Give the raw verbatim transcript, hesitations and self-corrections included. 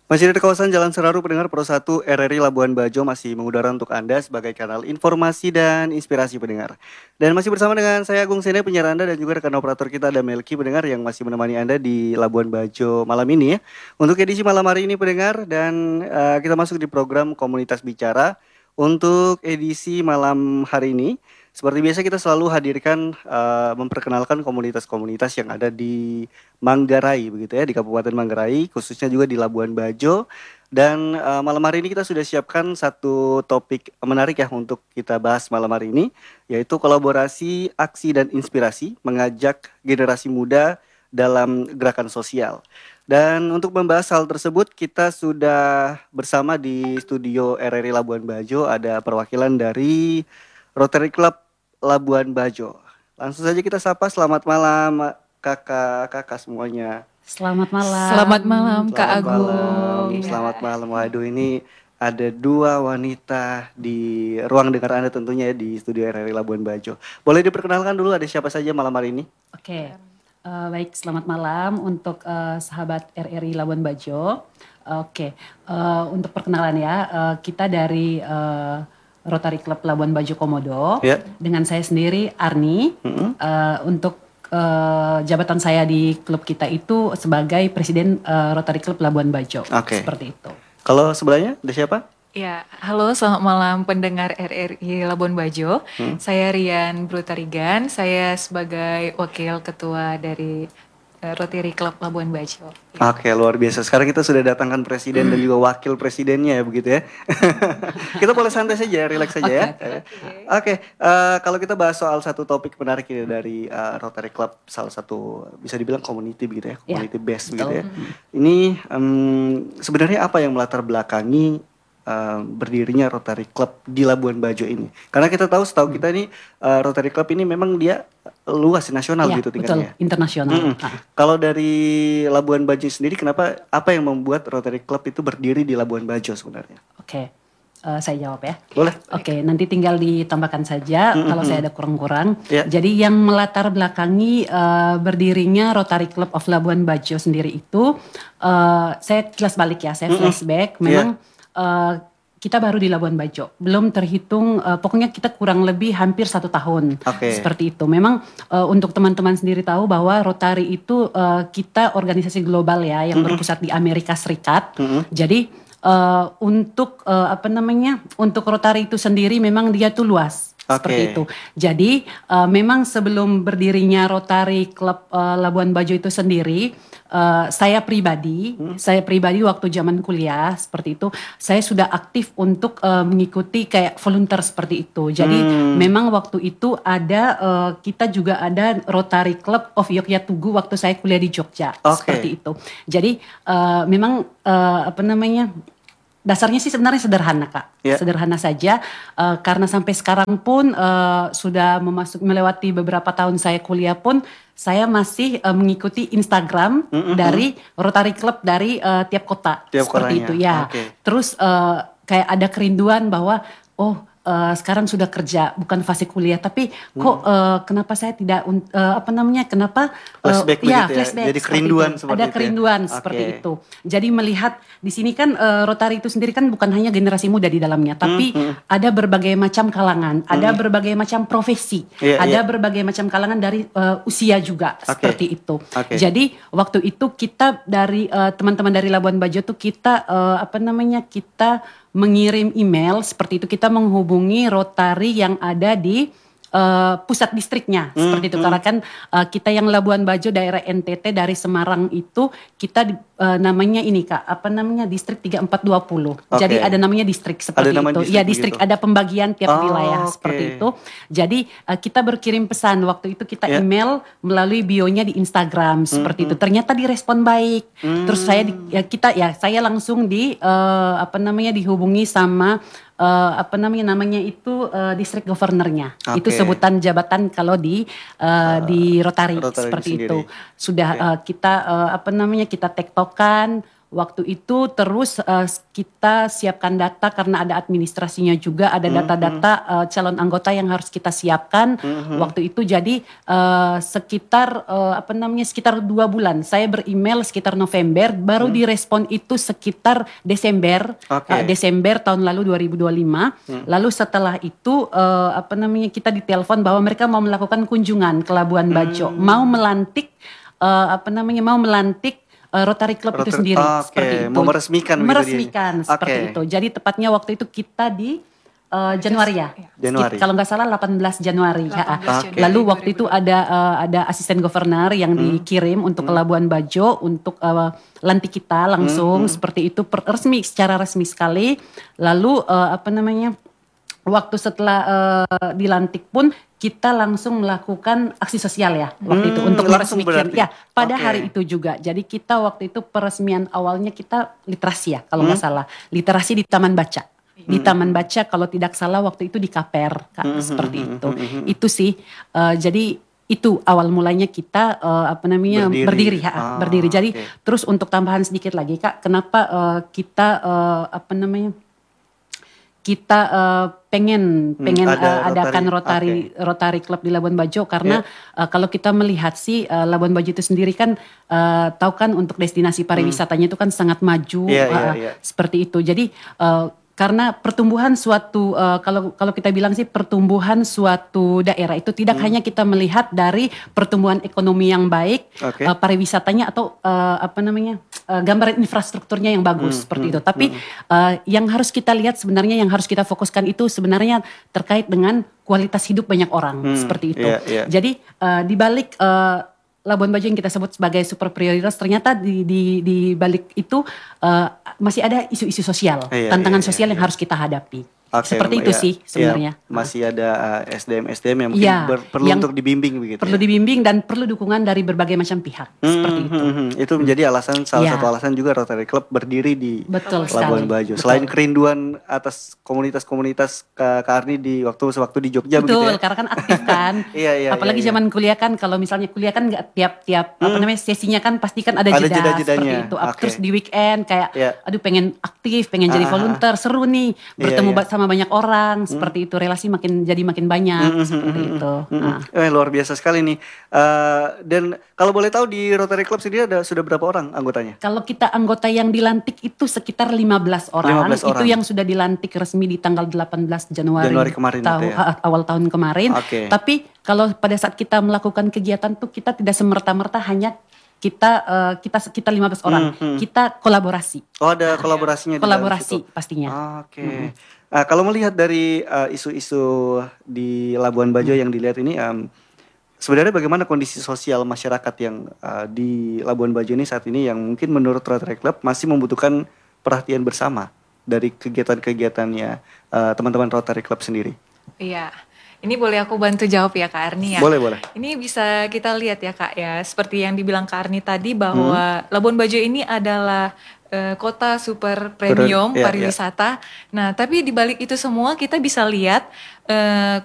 Masih dari kawasan Jalan Seraru pendengar Pro satu R R I Labuan Bajo masih mengudara untuk Anda sebagai kanal informasi dan inspirasi pendengar. Dan masih bersama dengan saya Agung Sene penyiar Anda dan juga rekan operator kita ada Melki pendengar yang masih menemani Anda di Labuan Bajo malam ini ya. Untuk edisi malam hari ini pendengar dan uh, kita masuk di program Komunitas Bicara. Untuk edisi malam hari ini seperti biasa kita selalu hadirkan uh, memperkenalkan komunitas-komunitas yang ada di Manggarai begitu ya, di Kabupaten Manggarai khususnya juga di Labuan Bajo. Dan uh, malam hari ini kita sudah siapkan satu topik menarik ya untuk kita bahas malam hari ini, yaitu kolaborasi, aksi dan inspirasi mengajak generasi muda dalam gerakan sosial. Dan untuk membahas hal tersebut kita sudah bersama di studio R R I Labuan Bajo ada perwakilan dari Rotary Club Labuan Bajo. Langsung saja kita sapa, selamat malam kakak-kakak semuanya. Selamat malam. Selamat malam Kak Selamat Agung. malam, selamat malam. Waduh ini ada dua wanita di ruang dengar Anda tentunya ya di studio R R I Labuan Bajo. Boleh diperkenalkan dulu ada siapa saja malam hari ini? Oke, uh, baik selamat malam untuk uh, sahabat R R I Labuan Bajo. Oke, uh, untuk perkenalan ya, uh, kita dari uh, Rotary Club Labuan Bajo Komodo. Ya. Dengan saya sendiri Arni. Mm-hmm. Uh, untuk uh, jabatan saya di klub kita itu sebagai Presiden uh, Rotary Club Labuan Bajo. Oke. Seperti itu. Kalau sebelahnya ada siapa? Ya, halo selamat malam pendengar R R I Labuan Bajo. Hmm. Saya Rian Brutarigan, saya sebagai wakil ketua dari uh, Rotary Club Labuan Bajo. Oke, luar biasa. Sekarang kita sudah datangkan presiden dan juga wakil presidennya ya begitu ya. Kita boleh santai saja, relax saja ya. Oke. Oke, eh, kalau kita bahas soal satu topik menarik ya dari eh, Rotary Club, salah satu bisa dibilang community begitu ya, Ya, community based begitu betul. ya. Ini em, sebenarnya apa yang melatar belakangi em, berdirinya Rotary Club di Labuan Bajo ini? Karena kita tahu setahu kita ini eh, Rotary Club ini memang dia luas nasional Ya, gitu betul, tingkatnya. internasional. Mm-mm. Ah. Kalau dari Labuan Bajo sendiri, kenapa apa yang membuat Rotary Club itu berdiri di Labuan Bajo sebenarnya? Oke, uh, saya jawab ya. Boleh? Oke, nanti tinggal ditambahkan saja Mm-mm. kalau saya ada kurang-kurang. Ya. Jadi yang melatar belakangi uh, berdirinya Rotary Club of Labuan Bajo sendiri itu, uh, saya jelas balik ya, saya Mm-mm. flashback. Memang uh, kita baru di Labuan Bajo, belum terhitung, uh, pokoknya kita kurang lebih hampir satu tahun. Oke. Seperti itu. Memang uh, untuk teman-teman sendiri tahu bahwa Rotary itu uh, kita organisasi global ya, yang Mm-mm. berpusat di Amerika Serikat. Mm-mm. Jadi uh, untuk uh, apa namanya, untuk Rotary itu sendiri memang dia tuh luas. Oke. Seperti itu. Jadi uh, memang sebelum berdirinya Rotary Club uh, Labuan Bajo itu sendiri, uh, saya pribadi, hmm. saya pribadi waktu zaman kuliah seperti itu, saya sudah aktif untuk uh, mengikuti kayak volunteer seperti itu. Jadi Hmm. memang waktu itu ada uh, kita juga ada Rotary Club of Yogyatugu waktu saya kuliah di Jogja. Oke. Seperti itu. Jadi uh, memang uh, apa namanya? Dasarnya sih sebenarnya sederhana Kak, Ya. sederhana saja uh, karena sampai sekarang pun uh, sudah memasuk melewati beberapa tahun saya kuliah pun saya masih uh, mengikuti Instagram Mm-mm. dari Rotary Club dari uh, tiap kota Tiap seperti kotanya. itu ya. Oke. Terus uh, kayak ada kerinduan bahwa oh uh, sekarang sudah kerja bukan fase kuliah tapi kok uh, kenapa saya tidak un- uh, apa namanya kenapa uh, Flashback begitu ya? Jadi seperti kerinduan itu. seperti Ada itu ya? kerinduan Oke. seperti itu. Jadi melihat di sini kan uh, Rotary itu sendiri kan bukan hanya generasi muda di dalamnya, tapi Mm-mm. ada berbagai macam kalangan, ada berbagai macam profesi, Iya, ada iya. berbagai macam kalangan dari uh, usia juga Oke. seperti itu. Oke. Jadi waktu itu kita dari uh, teman-teman dari Labuan Bajo tuh kita uh, apa namanya kita mengirim email seperti itu, kita menghubungi Rotary yang ada di uh, pusat distriknya Hmm, seperti itu. hmm. Karena kan uh, kita yang Labuan Bajo daerah N T T dari Semarang itu kita di- uh, namanya ini Kak, apa namanya distrik tiga empat dua nol. Oke. Jadi ada namanya distrik seperti nama itu. distrik Iya, distrik begitu. ada pembagian tiap Oh, wilayah oke. seperti itu. Jadi uh, kita berkirim pesan waktu itu kita Ya. email melalui bionya di Instagram seperti Hmm, itu. Ternyata direspon baik. Hmm. Terus saya di- ya kita ya saya langsung di uh, apa namanya dihubungi sama uh, apa namanya namanya itu uh, distrik governornya. Oke. Itu sebutan jabatan kalau di uh, di Rotary, Rotary seperti sendiri. itu. Sudah Oke. uh, kita uh, apa namanya kita tektokan waktu itu terus uh, kita siapkan data karena ada administrasinya juga, ada data-data uh, calon anggota yang harus kita siapkan Mhm. waktu itu. Jadi uh, sekitar uh, apa namanya sekitar dua bulan. Saya beremail sekitar November, baru direspon itu sekitar Desember, Oke. uh, Desember tahun lalu dua ribu dua puluh lima. Lalu setelah itu uh, apa namanya kita ditelepon bahwa mereka mau melakukan kunjungan ke Labuan Bajo, mau melantik uh, apa namanya mau melantik uh, Rotary Club itu Rotary- sendiri, oke, seperti itu. mau meresmikan begitu dia. Meresmikan seperti Oke. itu. Jadi tepatnya waktu itu kita di uh, Januari ya. Januari. Kalau nggak salah delapan belas Januari. delapan belas Ha, ha. Oke. Lalu waktu itu ada uh, ada asisten governor yang dikirim untuk ke Labuan Bajo untuk uh, lantik kita langsung seperti itu per- resmi, secara resmi sekali. Lalu uh, apa namanya waktu setelah uh, dilantik pun kita langsung melakukan aksi sosial ya waktu itu Hmm, untuk langsung meresmikan berarti? ya pada Oke. hari itu juga. Jadi kita waktu itu peresmian awalnya kita literasi ya kalau nggak salah, literasi di Taman Baca. Di Taman Baca kalau tidak salah waktu itu di Kaper Kak, seperti itu. Itu sih uh, jadi itu awal mulanya kita uh, apa namanya Berdiri. berdiri, ya, Ah, berdiri. Jadi oke. terus untuk tambahan sedikit lagi Kak, kenapa uh, kita uh, apa namanya kita uh, pengen pengen ada uh, adakan Rotary, Rotary Rotary Club di Labuan Bajo karena uh, kalau kita melihat sih uh, Labuan Bajo itu sendiri kan uh, tahu kan untuk destinasi pariwisatanya itu kan sangat maju, Iya, uh, iya, uh, iya. seperti itu. Jadi uh, karena pertumbuhan suatu uh, kalau kalau kita bilang sih pertumbuhan suatu daerah itu tidak hanya kita melihat dari pertumbuhan ekonomi yang baik, Oke. uh, pariwisatanya atau uh, apa namanya uh, gambaran infrastrukturnya yang bagus seperti itu. Tapi uh, yang harus kita lihat sebenarnya yang harus kita fokuskan itu sebenarnya terkait dengan kualitas hidup banyak orang seperti itu. iya, iya. Jadi uh, di balik uh, Labuan Bajo yang kita sebut sebagai super prioritas ternyata di di di balik itu uh, masih ada isu-isu sosial, Iya, tantangan iya, iya, sosial yang iya. harus kita hadapi. Oke, Seperti ya, itu sih ya, sebenarnya. masih ada uh, S D M S D M yang mungkin Iya, ber- perlu yang untuk dibimbing begitu. Perlu ya? dibimbing dan perlu dukungan dari berbagai macam pihak. Hmm, Seperti itu. hmm, hmm. Itu menjadi alasan salah Iya. satu alasan juga Rotary Club berdiri di Betul Labuan sekali. Bajo. Betul. Selain kerinduan atas komunitas-komunitas Kak Kak Arni di waktu sewaktu di Jogja begitu Betul, ya. karena kan aktif kan. Iya, iya, Apalagi iya, iya. zaman kuliah kan, kalau misalnya kuliah kan nggak tiap-tiap apa namanya sesinya kan pasti kan ada Ada jeda jeda-jedanya. seperti itu. Up- Oke. Terus di weekend kayak, Iya. aduh pengen aktif, pengen jadi Ah, ah, ah. volunteer, seru nih, bertemu iya. ba- sama banyak orang, seperti itu relasi makin jadi makin banyak seperti itu. Mm-mm. Nah, Eh, luar biasa sekali nih. Eh, dan kalau boleh tahu di Rotary Club sendiri ada sudah berapa orang anggotanya? kalau kita anggota yang dilantik itu sekitar lima belas orang. lima belas Itu orang. yang sudah dilantik resmi di tanggal delapan belas Januari, Januari kemarin tahu, itu ya? awal tahun kemarin. Oke. Tapi kalau pada saat kita melakukan kegiatan tuh kita tidak semerta-merta hanya kita eh, kita kita lima belas orang. Kita kolaborasi. Oh, ada kolaborasinya di dalam Kolaborasi situ. pastinya. Oke. Ah, kalau melihat dari uh, isu-isu di Labuan Bajo yang dilihat ini, em, sebenarnya bagaimana kondisi sosial masyarakat yang uh, di Labuan Bajo ini saat ini yang mungkin menurut Rotary Club masih membutuhkan perhatian bersama dari kegiatan-kegiatannya uh, teman-teman Rotary Club sendiri? Iya, ini boleh aku bantu jawab ya Kak Arni ya? Boleh, boleh. Ini bisa kita lihat ya Kak ya, seperti yang dibilang Kak Arni tadi bahwa Labuan Bajo ini adalah eh, kota super premium Iya, pariwisata. Nah, tapi di balik itu semua kita bisa lihat eh,